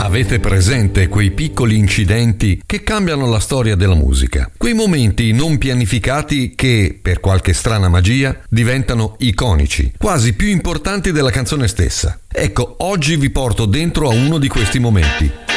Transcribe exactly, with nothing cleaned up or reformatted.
Avete presente quei piccoli incidenti che cambiano la storia della musica? Quei momenti non pianificati che, per qualche strana magia, diventano iconici, quasi più importanti della canzone stessa. Ecco, oggi vi porto dentro a uno di questi momenti.